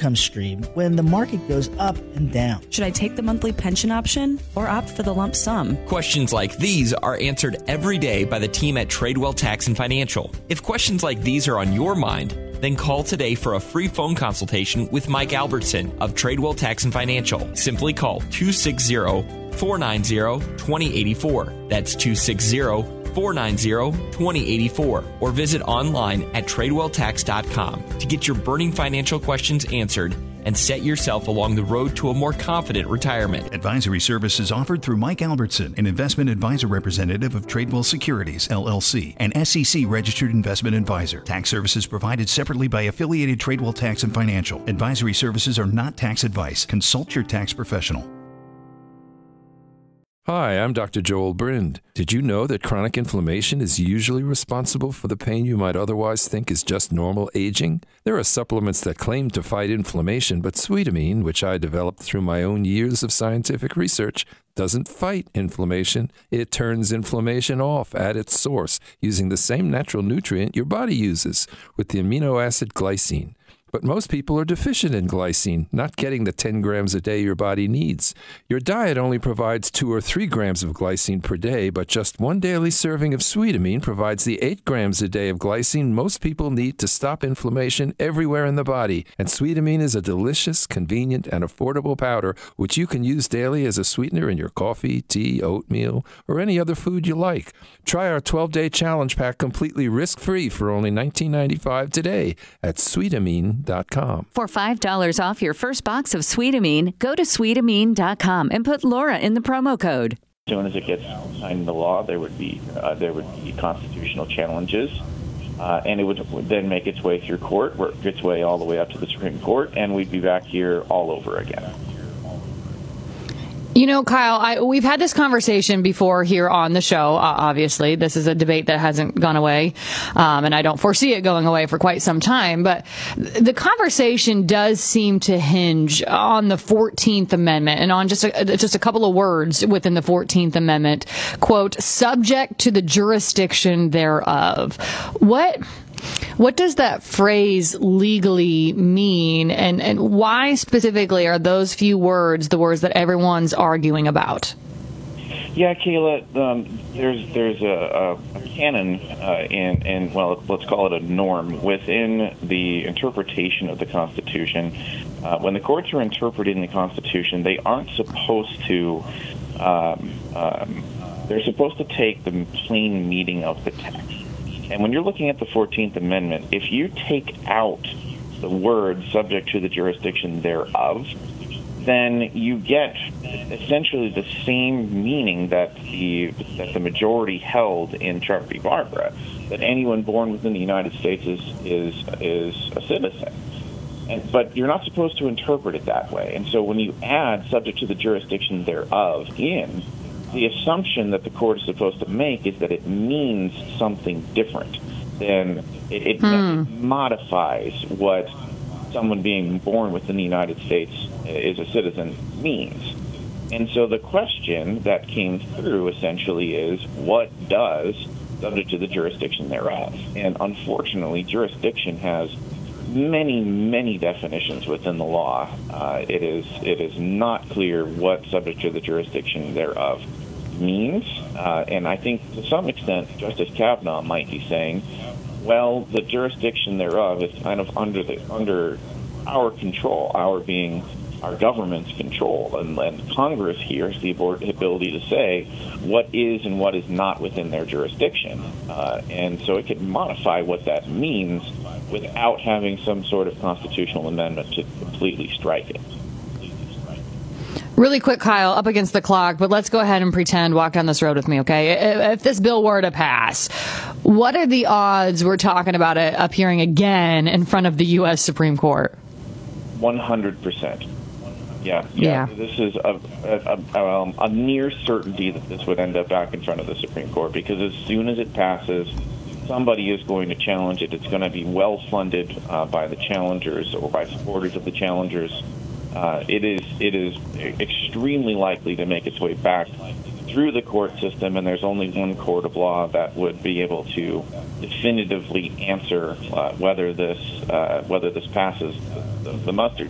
income stream when the market goes up and down. Should I take the monthly pension option or opt for the lump sum? Questions like these are answered every day by the team at Tradewell Tax and Financial. If questions like these are on your mind, then call today for a free phone consultation with Mike Albertson of Tradewell Tax and Financial. Simply call 260-490-2084. That's 260-490-2084. Or visit online at TradewellTax.com to get your burning financial questions answered and set yourself along the road to a more confident retirement. Advisory services offered through Mike Albertson, an investment advisor representative of Tradewell Securities, LLC, an SEC-registered investment advisor. Tax services provided separately by affiliated Tradewell Tax and Financial. Advisory services are not tax advice. Consult your tax professional. Hi, I'm Dr. Joel Brind. Did you know that chronic inflammation is usually responsible for the pain you might otherwise think is just normal aging? There are supplements that claim to fight inflammation, but Sweetamine, which I developed through my own years of scientific research, doesn't fight inflammation. It turns inflammation off at its source using the same natural nutrient your body uses, with the amino acid glycine. But most people are deficient in glycine, not getting the 10 grams a day your body needs. Your diet only provides 2 or 3 grams of glycine per day, but just one daily serving of Sweetamine provides the 8 grams a day of glycine most people need to stop inflammation everywhere in the body. And Sweetamine is a delicious, convenient, and affordable powder which you can use daily as a sweetener in your coffee, tea, oatmeal, or any other food you like. Try our 12-day challenge pack completely risk-free for only $19.95 today at Sweetamine.com. For $5 off your first box of Sweetamine, go to Sweetamine.com and put Laura in the promo code. As soon as it gets signed into law, there would be constitutional challenges, and it would then make its way through court, work its way all the way up to the Supreme Court, and we'd be back here all over again. You know, Kyle, we've had this conversation before here on the show. Obviously, this is a debate that hasn't gone away, and I don't foresee it going away for quite some time. But the conversation does seem to hinge on the 14th Amendment and on just a couple of words within the 14th Amendment. Quote, subject to the jurisdiction thereof. What does that phrase legally mean, and why specifically are those few words the words that everyone's arguing about? Yeah, Kayla, there's a canon and let's call it a norm within the interpretation of the Constitution. When the courts are interpreting the Constitution, they aren't supposed to. They're supposed to take the plain meaning of the text. And when you're looking at the 14th Amendment, if you take out the word subject to the jurisdiction thereof, then you get essentially the same meaning that the majority held in Sharpe v. Barbara, that anyone born within the United States is a citizen. But you're not supposed to interpret it that way. And so when you add subject to the jurisdiction thereof in, the assumption that the court is supposed to make is that it means something different. Then it modifies what someone being born within the United States is a citizen means. And so the question that came through essentially is, what does subject to the jurisdiction thereof? And unfortunately, jurisdiction has many, many definitions within the law. It is not clear what subject to the jurisdiction thereof means, and I think to some extent Justice Kavanaugh might be saying, well, the jurisdiction thereof is kind of under our control, our government's control, and Congress here has the ability to say what is and what is not within their jurisdiction, and so it can modify what that means without having some sort of constitutional amendment to completely strike it. Really quick, Kyle, up against the clock, but let's go ahead and pretend, walk down this road with me, okay? If this bill were to pass, what are the odds we're talking about it appearing again in front of the U.S. Supreme Court? 100%. Yeah. This is a near certainty that this would end up back in front of the Supreme Court, because as soon as it passes, somebody is going to challenge it. It's going to be well funded by the challengers or by supporters of the challengers. It is extremely likely to make its way back through the court system, and there's only one court of law that would be able to definitively answer whether this passes the muster